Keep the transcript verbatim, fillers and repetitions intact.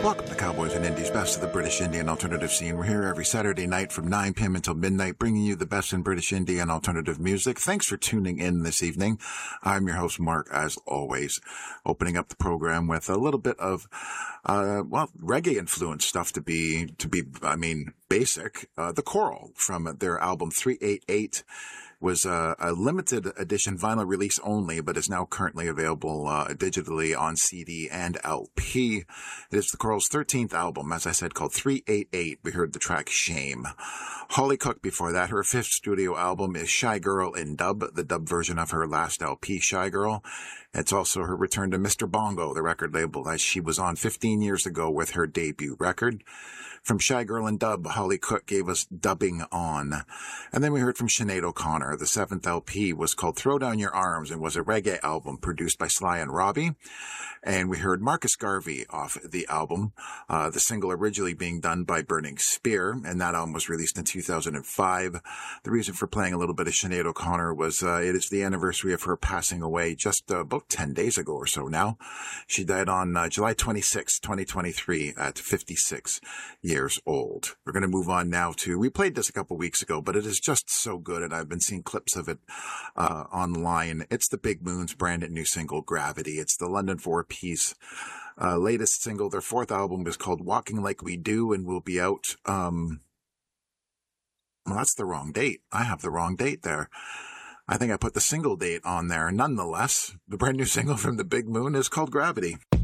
Welcome to Cowboys and Indies, best of the British indie and alternative scene. We're here every Saturday night from nine p.m. until midnight, bringing you the best in British indie and alternative music. Thanks for tuning in this evening. I'm your host, Mark, as always, opening up the program with a little bit of, uh, well, reggae-influenced stuff to be, to be, I mean, basic. Uh, The Coral from their album three eighty-eight. Was a, a limited edition vinyl release only, but is now currently available uh, digitally on C D and L P. It is The Coral's thirteenth album, as I said, called three eighty-eight. We heard the track Shame. Holly Cook before that, her fifth studio album is Shy Girl in dub, the dub version of her last L P, Shy Girl. It's also her return to Mister Bongo, the record label, as she was on fifteen years ago with her debut record. From Shy Girl in dub, Holly Cook gave us Dubbing On. And then we heard from Sinead O'Connor. The seventh L P was called Throw Down Your Arms and was a reggae album produced by Sly and Robbie. And we heard Marcus Garvey off the album, uh, the single originally being done by Burning Spear, and that album was released in two thousand five. The reason for playing a little bit of Sinead O'Connor was uh, it is the anniversary of her passing away just uh, about ten days ago or so now. She died on uh, July twenty-sixth, twenty twenty-three at fifty-six years old. We're going to move on now to, we played this a couple weeks ago, but it is just so good, and I've been seeing clips of it uh, online. It's the Big Moon's brand new single, Gravity. It's the London four-piece uh, latest single. Their fourth album is called Walking Like We Do and will be out, um, well, that's the wrong date. I have the wrong date there. I think I put the single date on there. Nonetheless, the brand new single from the Big Moon is called Gravity.